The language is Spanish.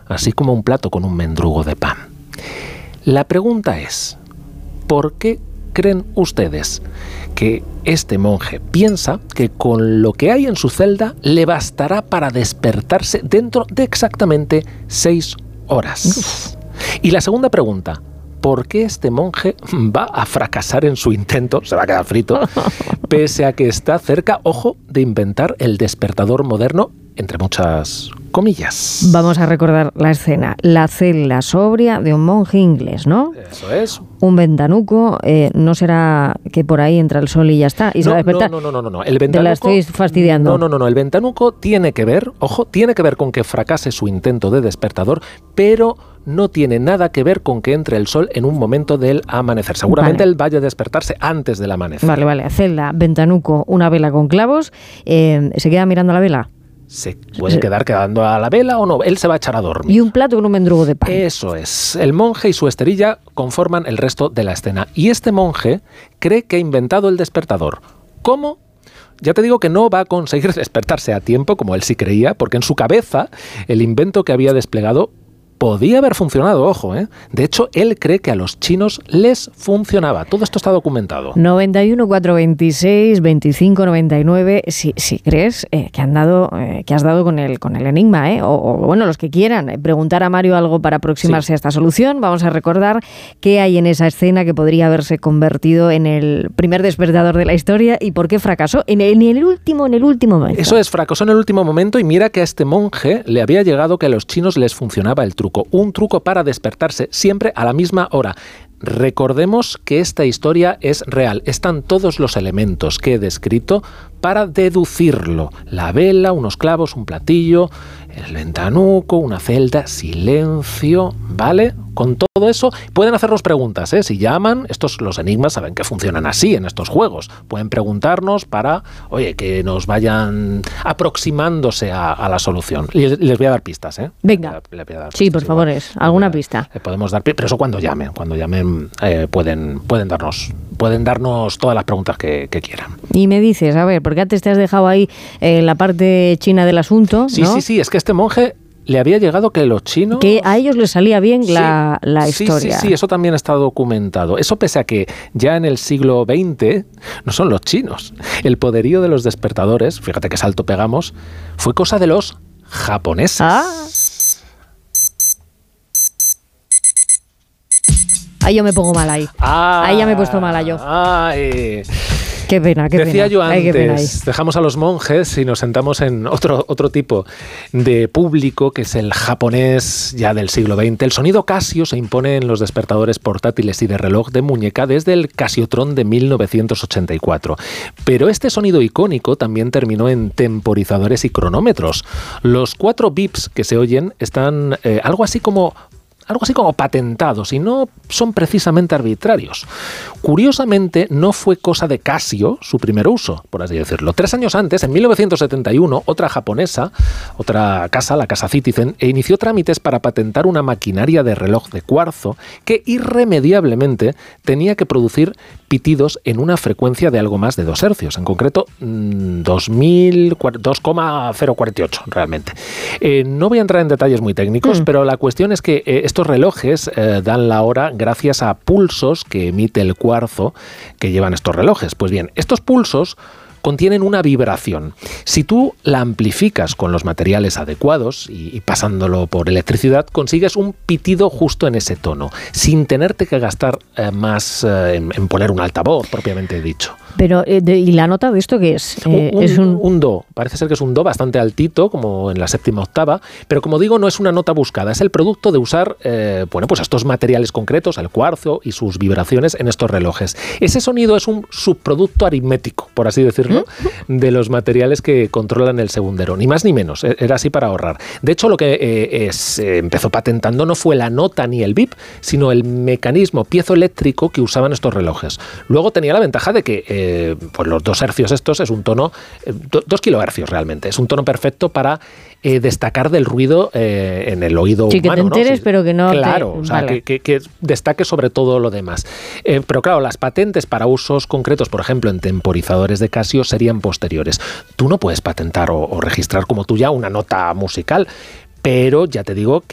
así como un plato con un mendrugo de pan. La pregunta es, ¿por qué creen ustedes que este monje piensa que con lo que hay en su celda le bastará para despertarse dentro de exactamente 6 horas? Y la segunda pregunta, ¿por qué este monje va a fracasar en su intento, se va a quedar frito, pese a que está cerca, ojo, de inventar el despertador moderno, entre muchas comillas? Vamos a recordar la escena. La celda sobria de un monje inglés, ¿no? Eso es. Un ventanuco, no será que por ahí entra el sol y ya está. Y se va a despertar. No. El ventanuco, te la estoy fastidiando. No. El ventanuco tiene que ver, ojo, tiene que ver con que fracase su intento de despertador, pero no tiene nada que ver con que entre el sol en un momento del amanecer. Seguramente él vaya a despertarse antes del amanecer. Vale. Celda, ventanuco, una vela con clavos. ¿Se queda mirando la vela? Se puede quedar quedando a la vela o no, él se va a echar a dormir. Y un plato con un mendrugo de pan. Eso es. El monje y su esterilla conforman el resto de la escena. Y este monje cree que ha inventado el despertador. ¿Cómo? Ya te digo que no va a conseguir despertarse a tiempo, como él sí creía, porque en su cabeza el invento que había desplegado podía haber funcionado, ojo, ¿eh? De hecho, él cree que a los chinos les funcionaba. Todo esto está documentado. 91 426 25 99. Si crees que has dado con el enigma, ¿eh? O bueno, los que quieran preguntar a Mario algo para aproximarse a esta solución. Vamos a recordar qué hay en esa escena que podría haberse convertido en el primer despertador de la historia y por qué fracasó en el último momento. Eso es, fracasó en el último momento y mira que a este monje le había llegado que a los chinos les funcionaba el truco. Un truco para despertarse siempre a la misma hora. Recordemos que esta historia es real. Están todos los elementos que he descrito para deducirlo. La vela, unos clavos, un platillo, el ventanuco, una celda, silencio, ¿vale? Con todo eso pueden hacernos preguntas, ¿eh? Si llaman, los enigmas saben que funcionan así en estos juegos. Pueden preguntarnos para, oye, que nos vayan aproximándose a la solución. Les voy a dar pistas, ¿eh? Venga. Les voy a dar pistas, sí, por favor, alguna pista. Podemos dar pistas, pero eso cuando llamen. Cuando llamen pueden darnos todas las preguntas que quieran. Y me dices, a ver, porque antes te has dejado ahí la parte china del asunto, ¿no? Sí, es que este monje le había llegado que los chinos... Que a ellos les salía bien la historia. Sí, eso también está documentado. Eso pese a que ya en el siglo XX no son los chinos. El poderío de los despertadores, fíjate qué salto pegamos, fue cosa de los japoneses. Ahí yo me pongo mal ahí. Ahí ya me he puesto mala yo. Qué pena. Decía yo antes, dejamos a los monjes y nos sentamos en otro tipo de público, que es el japonés ya del siglo XX. El sonido Casio se impone en los despertadores portátiles y de reloj de muñeca desde el Casiotron de 1984. Pero este sonido icónico también terminó en temporizadores y cronómetros. Los 4 bips que se oyen están algo así como patentados y no son precisamente arbitrarios. Curiosamente, no fue cosa de Casio su primer uso, por así decirlo. 3 años antes, en 1971, otra japonesa, otra casa, la casa Citizen, inició trámites para patentar una maquinaria de reloj de cuarzo que irremediablemente tenía que producir pitidos en una frecuencia de algo más de 2 hercios, en concreto 2,048 realmente. No voy a entrar en detalles muy técnicos, pero la cuestión es que estos relojes dan la hora gracias a pulsos que emite el cuarzo que llevan estos relojes. Pues bien, estos pulsos contienen una vibración. Si tú la amplificas con los materiales adecuados y pasándolo por electricidad, consigues un pitido justo en ese tono, sin tenerte que gastar más en poner un altavoz, propiamente dicho. Pero, ¿y la nota de esto qué es? Es un do. Parece ser que es un do bastante altito, como en la 7ª octava, pero como digo, no es una nota buscada. Es el producto de usar pues estos materiales concretos, el cuarzo y sus vibraciones en estos relojes. Ese sonido es un subproducto aritmético, por así decirlo, de los materiales que controlan el segundero. Ni más ni menos. Era así para ahorrar. De hecho, lo que empezó patentando no fue la nota ni el bip, sino el mecanismo piezoeléctrico que usaban estos relojes. Luego tenía la ventaja de que pues los 2 hercios estos es un tono, 2 kilohercios realmente, es un tono perfecto para destacar del ruido en el oído humano. Sí, que te enteres, ¿no? Pero que no Claro, o sea, vale. que destaque sobre todo lo demás. Pero claro, las patentes para usos concretos, por ejemplo, en temporizadores de Casio, serían posteriores. Tú no puedes patentar o registrar como tuya una nota musical, pero ya te digo